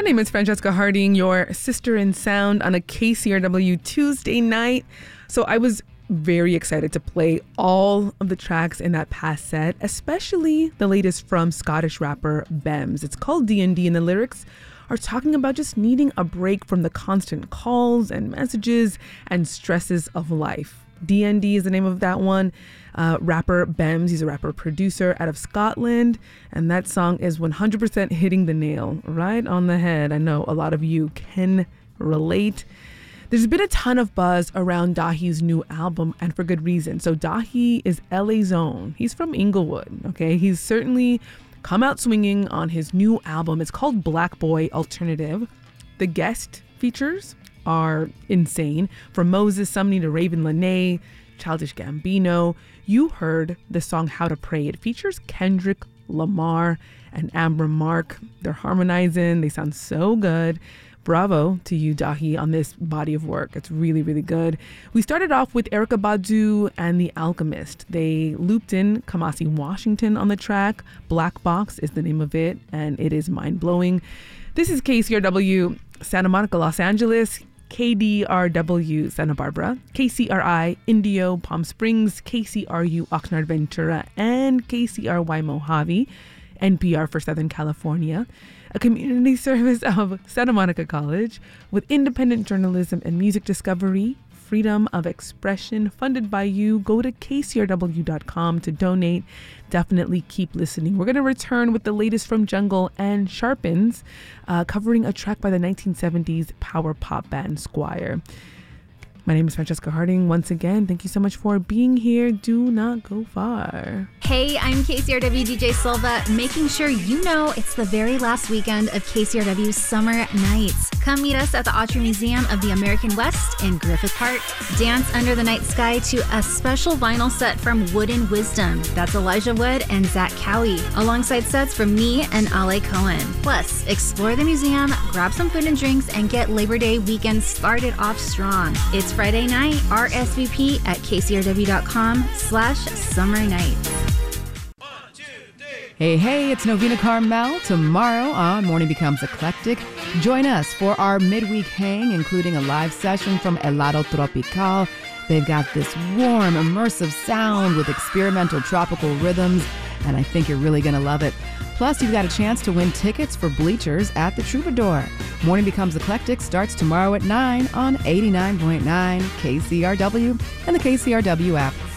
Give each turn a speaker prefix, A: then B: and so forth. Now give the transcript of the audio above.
A: name is Francesca Harding, your sister in sound on a KCRW Tuesday night. So I was very excited to play all of the tracks in that past set, especially the latest from Scottish rapper Bems. It's called D&D, and the lyrics are talking about just needing a break from the constant calls and messages and stresses of life. D&D is the name of that one. Rapper Bems, he's a rapper producer out of Scotland, and that song is 100% hitting the nail right on the head. I know a lot of you can relate. There's been a ton of buzz around Dahi's new album, and for good reason. So Dahi is LA's own. He's from Inglewood, okay? He's certainly come out swinging on his new album. It's called Black Boy Alternative. The guest features are insane. From Moses Sumney to Raven Lenae, Childish Gambino. You heard the song How to Pray. It features Kendrick Lamar and Amber Mark. They're harmonizing. They sound so good. Bravo to you, Dahi, on this body of work. It's really, really good. We started off with Erykah Badu and The Alchemist. They looped in Kamasi Washington on the track. Black Box is the name of it, and it is mind-blowing. This is KCRW Santa Monica, Los Angeles, KDRW Santa Barbara, KCRI Indio Palm Springs, KCRU Oxnard Ventura, and KCRY Mojave, NPR for Southern California, a community service of Santa Monica College with independent journalism and music discovery, freedom of expression, funded by you. Go to kcrw.com to donate. Definitely keep listening. We're going to return with the latest from Jungle and Sharpens, covering a track by the 1970s power pop band Squire. My name is Francesca Harding. Once again, thank you so much for being here. Do not go far.
B: Hey, I'm KCRW DJ Silva, making sure you know it's the very last weekend of KCRW Summer Nights. Come meet us at the Autry Museum of the American West in Griffith Park. Dance under the night sky to a special vinyl set from Wooden Wisdom. That's Elijah Wood and Zach Cowie, alongside sets from me and Ale Cohen. Plus, explore the museum, grab some food and drinks, and get Labor Day weekend started off strong. It's Friday night. RSVP at kcrw.com/summer nights.
C: Hey, it's Novena Carmel. Tomorrow on Morning Becomes Eclectic, join us for our midweek hang, including a live session from Helado Tropical. They've got this warm, immersive sound with experimental tropical rhythms, and I think you're really going to love it. Plus, you've got a chance to win tickets for Bleachers at the Troubadour. Morning Becomes Eclectic starts tomorrow at 9 on 89.9 KCRW and the KCRW app.